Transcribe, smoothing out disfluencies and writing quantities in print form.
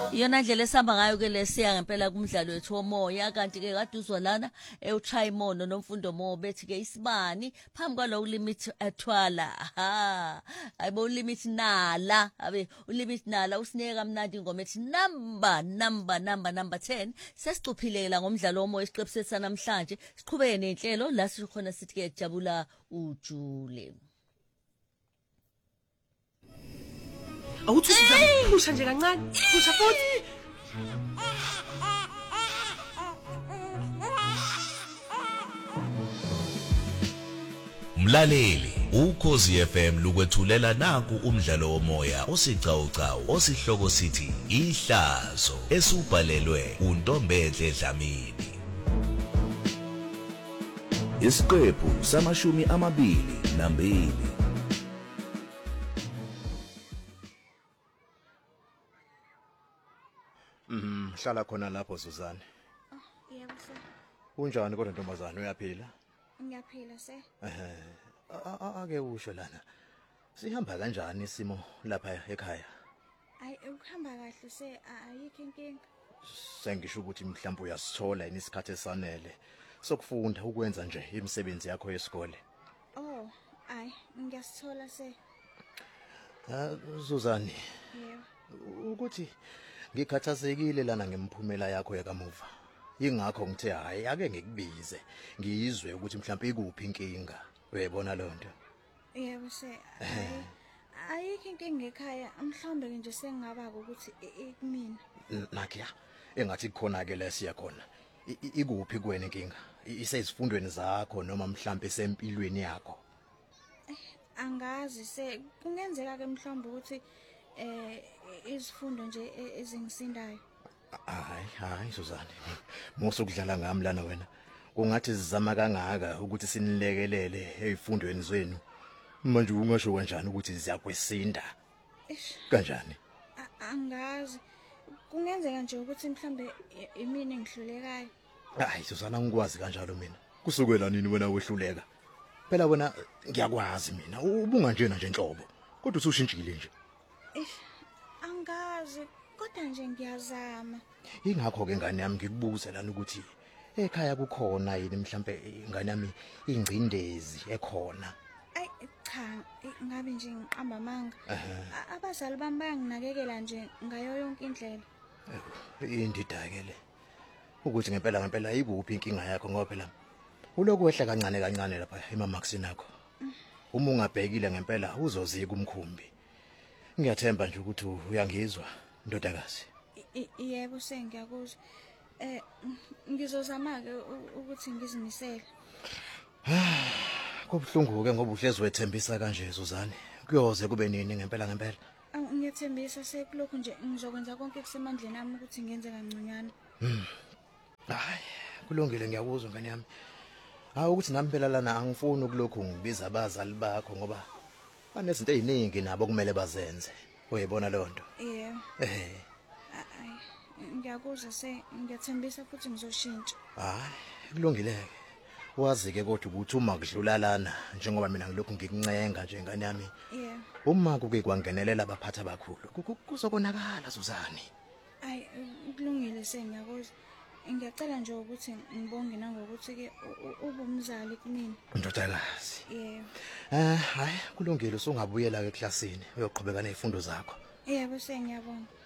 Iyona ndlela esihamba ngayo ke lesiya ngempela kumdlalo wethu womoya kanti ke kade uzwa lana uTraymono nomfundo mo bethi ke isibani phambi kwalo limit ethwala ayibo limit nala abe ulimit nala usineke kamnandi ingoma ethi number 10 sesicuphile la ngomdlalo womoya isiqephu sethu namhlanje siqhubeke nenhlelo la sikhona sithi ke jabula ujule awuthi uzamphusha nje kancane phusha futhi Mlaleli uKhosi FM lukwethulela naku umdlalo womoya osicawucawu osihloko sithi ihlazo esubhalelwe uNtombedle Dlamini isiqephu samashumi amabili nambili hlala khona lapho Suzane. Yebo sir. Unjani kodwa ntombazana uyaphila? Ngiyaphila sir. Ake usho lana. Sihamba kanjani isimo lapha ekhaya? Ay ukuhamba kahle sir ayikho inkinga. Sengisho ukuthi mhlawumbe uyasithola isikhathi esanele sokufunda ukwenza nje imisebenzi yakho yesikole. Oh, ay ngiyasithola sir. Suzane. Yebo. Ukuthi ngikhathazekile lana ngemphumela yakho yakamuva. Ingakho ngithe hayi ake ngikubize ngiyizwe ukuthi mhlawumbe ikuphi inkinga. Uyayibona lonto? Yebo sir. Ayikho inkinga ekhaya mhlawumbe nje sengingaba ukuthi kumina. Nakho engathi kukhona ke la siya khona. Ikuphi kuwena inkinga? Isezifundweni zakho noma mhlawumbe esempilweni yakho? Angazi se kungenzeka ke mhlawumbe ukuthi izifundo nje ezingisindayo. Hayi Suzane. Musukudlala ngami lana wena. Kungathi sizama kangaka ukuthi sinilekelele ezifundweni zenu. Manje ungasho kanjani ukuthi ziyakwesinda? Kanjani? Angazi. Kungenzeka nje ukuthi mhlambe imini engihlulekayo. Hayi Suzana ngikwazi kanjalo mina. Kusukela nini wena wehluleka? Phela wena ngiyakwazi mina. Ubunga njena nje enhlobo. Kodwa usushintshile nje. Angazi kodwa nje ngiyazama. Ingakho ke ngane yami ngikubuza lana ukuthi ekhaya kukhona yini mhlambe ingane yami ingcindezi ekhona. Ay cha ngabe nje ngiqamba amanga. Abazali bami bayanginakekela nje ngayo yonke indlela. Indidakele ukuthi ngempela ikuphi inkinga yakho ngoba phela uloku wehla kancane lapha emamakisini akho. Uma ungabhekile ngempela uzozika umkhumbi. Ngiyathemba nje ukuthi uyangizwa ndodakazi. Yebo sengiyakuzwa. Ngizozama ke ukuthi ngizimisele. Kubhlungu ke ngoba uhlezi wethembisa kanje Suzane. Kuyoze kube nini ngempela? Ngiyethembisa sekulokhu nje ngizokwenza konke kusemandleni ami ukuthi ngenze kancanyana. Hayi, kulungile ngiyakuzwa ngane yami. Ukuthi nami phela lana angifuni ukulokhu ngibiza abazali bakho ngoba banezinto eziningi nabo kumele bazenze. Uyayibona lonto? Yebo. Ngiyakuzwa ngiyathembisa futhi ngizoshintsha. Hayi, kulungile ke. Wazi ke kodwa ukuthi uma kudlula lana njengoba mina ngilokhu ngikuncenga nje ngane yami. Yebo. Uma kuke kwangenelela abaphatha abakhulu kuzokonakala Suzane. Ay kulungile ngiyakuzwa. Ngiyacela nje ukuthi ngibonge nangokuthi ke ubumzali kumina. Ndodakazi. Yebo. Hayi kulungile usungabuyela ke eklasini uyoqhubeka nezifundo zakho. Yebo ngiyabonga.